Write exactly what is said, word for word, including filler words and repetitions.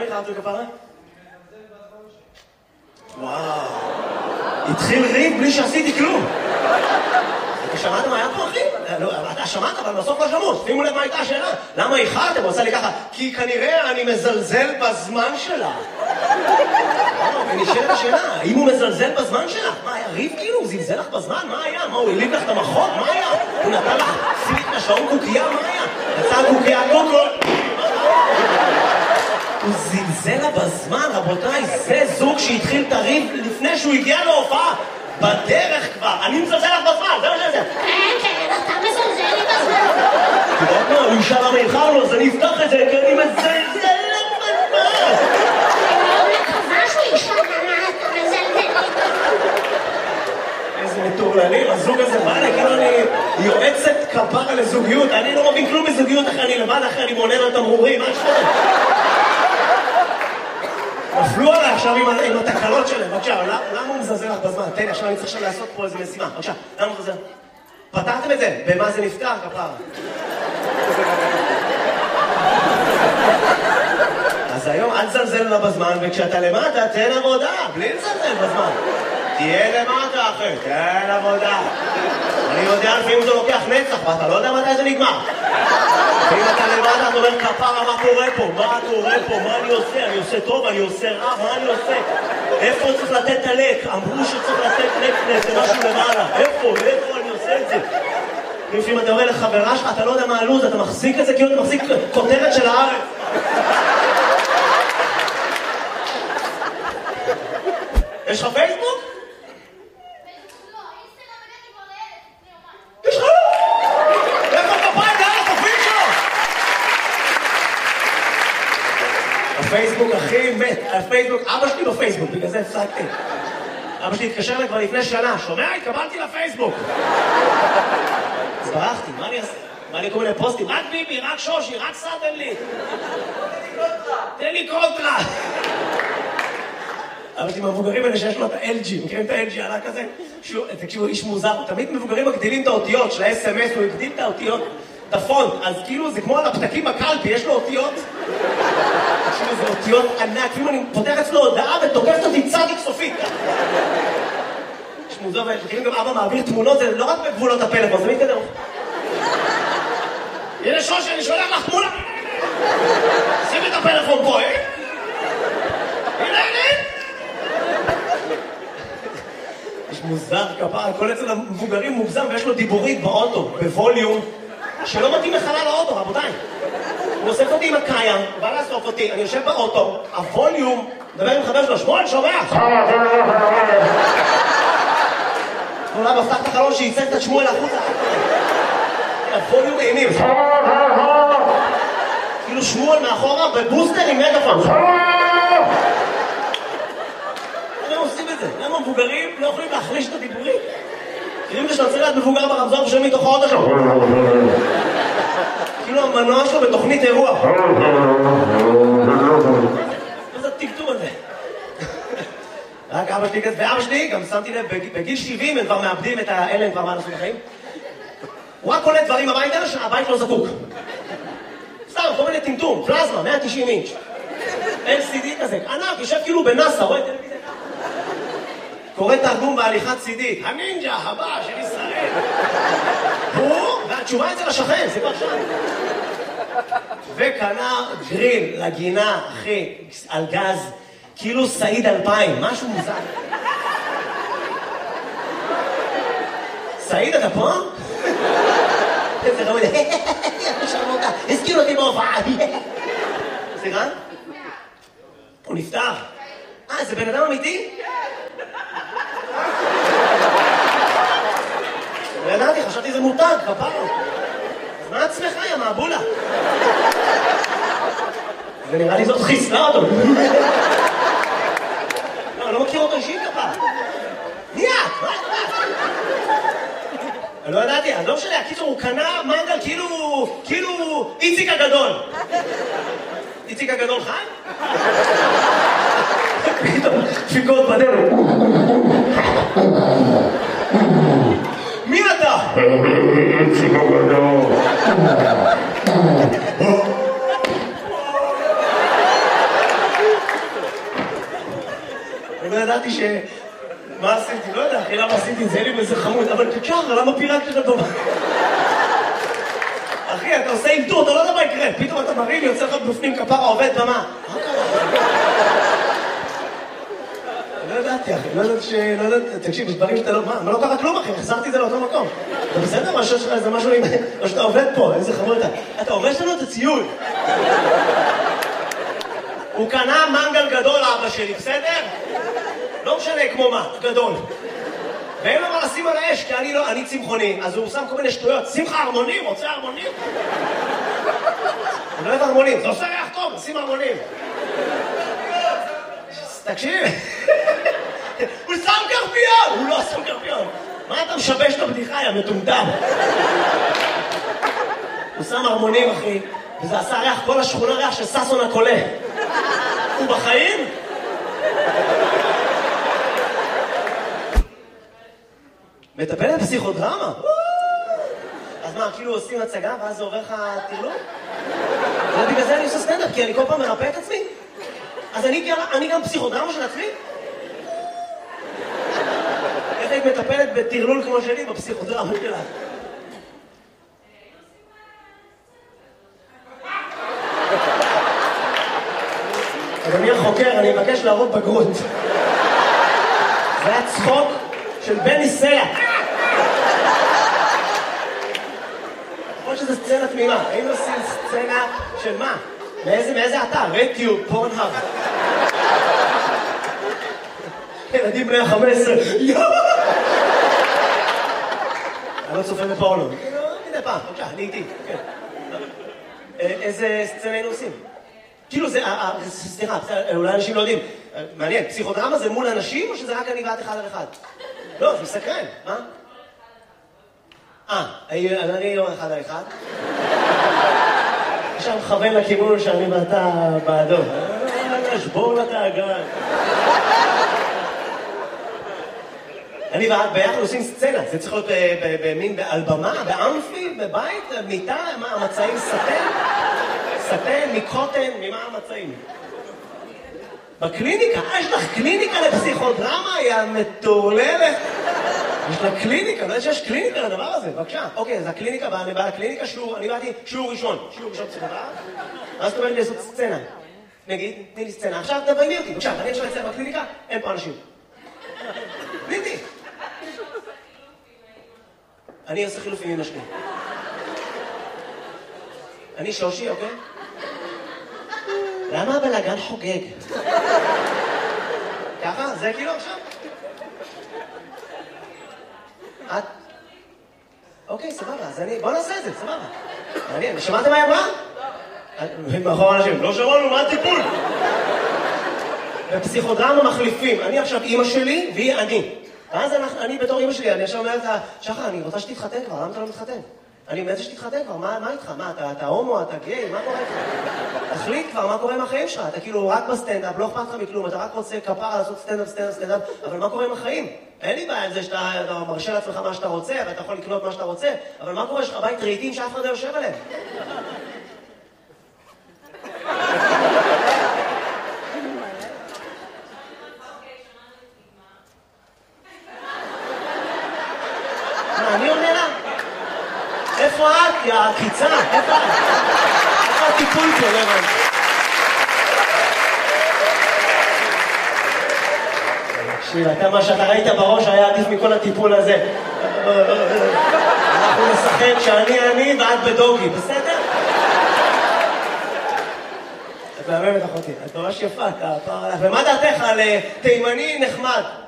איחרת לכפרה? וואו. התחיל ריב בלי שעשיתי כלום. שמעת מה היה פה, אחי? אתה שמעת, אבל בסוף לא שמעו. שימו לב מה הייתה השאלה. למה איחרתם? הוא עושה לי ככה, כי כנראה אני מזלזל בזמן שלה. ונשאלת השאלה, האם הוא מזלזל בזמן שלך? מה, היה ריב כאילו? הוא זלזל לך בזמן? מה היה? מה, הוא העליב לך את המחוק? מה היה? הוא נתן לך פליק לשעון קוקייה? מה היה? יצא קוקייה קוקו? הוא זלזל לה בזמן, רבותיי, זה זוג שהתחיל את הריב לפני שהוא הגיע להופעה. בדרך כבר, אני מזלזל לך בזמן, זה מה שזה. כן, כן, אתה מזלזל לי בזמן. אתה יודעת מה, הוא ישאל למה איחרנו, אז אני אפתח את זה, כי אני מזלזל לך בזמן. אני מאוד מקווה שהוא ישאל למה אתה מזלזל לי בזמן. איזה מטורללים, הזוג הזה בא לי, כאילו אני יועצת כפרה לזוגיות, אני לא מבין כלום בזוגיות, אחרי אני לבד, אחרי אני מונה על תמרורים, מה יש לך? נפלו עליי עכשיו עם התקלות שלהם. בבקשה, למה הוא מזלזל לך בזמן? תן לי, עכשיו אני צריך עכשיו לעשות פה איזה משימה. בבקשה, למה הוא מזלזל? פתרתם את זה? במה זה נפתר, כפרה? אז היום אל תזלזל לה בזמן, וכשאתה למטה, תן עבודה, בלי לזלזל בזמן. תהיה למטה, אחי, תן עבודה. אני יודע לפעמים זה לוקח נצח, ואתה לא יודע מתי זה נגמר. ואם אתה למטה, אתה אומר, כפרה, מה קורה פה? מה קורה פה? מה אני עושה? אני עושה טוב, אני עושה רע, מה אני עושה? איפה צריך לתת את הלק? אמרו שצריך לתת לק למשהו למעלה. איפה? איפה אני עושה את זה? לפעמים אתה אומר לחברה שלך, אתה לא יודע מה הלוז, אתה מחזיק את זה כאילו אתה מחזיק כותרת של הארץ. יש לך פייסבוק? יש לך? איפה כפיים? זה על החופים שלו! הפייסבוק הכי מת, הפייסבוק, אבא שלי בפייסבוק, בגלל זה הפסקתי. אבא שלי התקשר לי כבר לפני שנה, שומע? התקבלתי לפייסבוק. אז ברחתי, מה אני אעשה? מה לי כל מיני פוסטים? רק ביבי, רק שושי, רק סרטן לי. תן לי קונטרה. אבל עם המבוגרים האלה שיש לו את ה-אל ג'י, מכירים את ה-אל ג'י עלה כזה? תקשיבו, איש מוזר, תמיד מבוגרים מגדילים את האותיות של ה-אס אם אס, הוא הגדיל את האותיות, את הפונט, אז כאילו זה כמו על הפתקים בקלפי, יש לו אותיות. תקשיבו, זה אותיות ענק, כאילו אני פותח אצלו הודעה ותוקפת אותי צדיק סופית. יש מוזר, וכאילו גם אבא מעביר תמונות, זה לא רק בגבולות הפלאפון, זה מתקדם. הנה שושי, אני שולח לך תמונה. שימי את הפלאפון פה, אה? הנה, הנה. יש מוזר כפרה, כל אצל המבוגרים מוגזם ויש לו דיבורית באוטו, בווליום, שלא מתאים לחלל האוטו, רבותיי. הוא אוסף אותי עם הקיים, הוא בא לאסוף אותי, אני יושב באוטו, הווליום, מדבר עם חבר שלו, שמואל, שומע? הוא לא מפתח את החלון שייצג את שמואל החוצה. הווליום אימים. כאילו שמואל מאחורה בבוסטר עם מגפון. למה עושים את זה? למה מבוגרים לא יכולים להחליש את הדיבורים? כאילו שאתה צריך להיות מבוגר ברמזור ושם מתוך האוטו שלו. כאילו המנוע שלו בתוכנית אירוע. מה זה הטקטום הזה? רק אבא שלי כזה, ואבא שלי, גם שמתי לב, בגיל שבעים הם כבר מאבדים את האלה, הם כבר מה לעשות בחיים. הוא רק קולט דברים הביתה שהבית לא זקוק. סתם, כל מיני טמטום, פלזמה, מאה ותשעים אינץ'. אל סי די כזה, ענק, יושב כאילו בנאסא, רואה טלוויזיה. קורא תרגום בהליכת סי די, הנינג'ה הבא של ישראל. הוא, והתשובה אצל השכן, זה כבר שם. וקנה גריל לגינה, אחי, על גז, כאילו סעיד אלפיים, משהו מוזר. סעיד, אתה פה? איזה רמוד, שרמותה, הזכיר אותי בהופעה. סליחה? הוא נפטר. אה, זה בן אדם אמיתי? לא ידעתי, חשבתי זה מותג, כפרה. אז מה עצמך, יא מעבולה? ונראה לי זאת חיסלה אותו. לא, אני לא מכיר אותו אישית כפרה. מי את? מה את? אני לא ידעתי, אז לא משנה, הקיצור הוא קנה מנגל כאילו, כאילו איציק הגדול. איציק הגדול חי? פתאום, דפיקות בדרך. מי אתה? איציק הגדול. ידעתי ש... מה עשיתי? לא יודע, אחי, למה עשיתי את זה? אין לי בזה חמוד, אבל תשאר, למה פירקת את הטובה? אחי, אתה עושה אילתור, אתה לא יודע מה יקרה. פתאום אתה מרים, יוצא לך בפנים כפרה, עובד במה. מה קרה? לא ידעתי, אחי, לא ידעתי ש... לא ידעתי, תקשיב, יש דברים שאתה לא... מה? מה לא קרה כלום, אחי? החזרתי את זה לאותו מקום. אתה בסדר? מה שיש לך איזה משהו עם... או שאתה עובד פה, איזה חמור אתה. אתה עובד לנו את הציוד. הוא קנה מנגל גדול, אבא שלי, בסדר? לא משנה כמו מה, גדול. ואין לו מה לשים על האש, כי אני לא... אני צמחוני, אז הוא שם כל מיני שטויות. שמחה הרמונים, רוצה הרמונים? הוא לא אוהב הרמונים, זה עושה ריח טוב, שים הרמונים. תקשיב. הוא שם קרפיון! הוא לא שם קרפיון. מה אתה משבש את הבדיחה, יא מטומטם? הוא שם הרמונים, אחי, וזה עשה ריח, כל השכונה ריח של ססון הקולה. הוא בחיים? מטפלת פסיכודרמה? אז מה, כאילו עושים הצגה ואז זה עובר לך תרלום? ובגלל זה אני עושה סטנדאפ, כי אני כל פעם מרפא את עצמי. אז אני, אני גם פסיכודרמה של עצמי? איך היית מטפלת בתרלול כמו שלי בפסיכודרמה שלה? אדוני החוקר, אני מבקש להראות בגרות. זה היה צחוק של בני סלע. יכול שזה סצנה תמימה. היינו עושים סצנה של מה? מאיזה, מאיזה אתר? רטיוב, פורנהאב. ילדים בני ה-חמש עשרה. אני לא צופה בפורנו. הנה פעם, בבקשה, אני איתי. איזה סצנה היינו עושים? כאילו זה, סליחה, אולי אנשים לא יודעים. מעניין, פסיכודרמה זה מול אנשים או שזה רק אני ואת אחד על אחד? לא, זה מסקרן, מה? אה, אני לא אחד על אחד. עכשיו מכוון לכיוון שאני ואתה בעדו. שבור לתאגן. אני ואת ביחד עושים סצנה, זה צריך להיות במין, על במה, באמפי, בבית, מיטה, מה, המצעים סטן? סטן, מקוטן, ממה המצעים? בקליניקה, אה, יש לך קליניקה לפסיכודרמה, היא המטורללת. יש לה קליניקה, לא יודע שיש קליניקה לדבר הזה, בבקשה. אוקיי, אז הקליניקה, אני בא לקליניקה, שיעור, אני באתי שיעור ראשון, שיעור ראשון פסיכודרמה. אז זאת אומרת לי לעשות סצנה. נגיד, תני לי סצנה. עכשיו תביימי אותי, בבקשה, אני עכשיו אצלם בקליניקה, אין פה אנשים. תני. אני עושה חילופים עם השני. אני שושי, אוקיי? למה הבלגן חוגג? ככה? זה כאילו עכשיו? את? אוקיי, סבבה, אז אני... בוא נעשה את זה, סבבה. מעניין, שמעתם מה היא אמרה? מאחור אנשים, לא שמענו, מה הטיפול? בפסיכודרמה מחליפים. אני עכשיו אימא שלי והיא אני. ואז אני בתור אימא שלי, אני עכשיו אומרת לה, שחר, אני רוצה שתתחתן כבר, למה אתה לא מתחתן? אני אומרת שתתחתן כבר, מה איתך? מה, אתה הומו, אתה גיי, מה קורה איתך? תחליט כבר, מה קורה עם החיים שלך? אתה כאילו רק בסטנדאפ, לא אכפת לך מכלום, אתה רק רוצה כפרה לעשות סטנדאפ, סטנדאפ, סטנדאפ, אבל מה קורה עם החיים? אין לי בעיה עם זה שאתה מרשה לעצמך מה שאתה רוצה, ואתה יכול לקנות מה שאתה רוצה, אבל מה קורה? יש לך בית רהיטים שאף אחד לא יושב עליהם? אני עונה לה? איפה את? יא עקיצה? איפה את? איפה הטיפול פה, לבן? תקשיב, אתה מה שאתה ראית בראש היה עדיף מכל הטיפול הזה. אנחנו נשחק שאני אני ואת בדוגי, בסדר? את מהממת אחותי, את ממש יפה, אתה... ומה דעתך על תימני נחמד?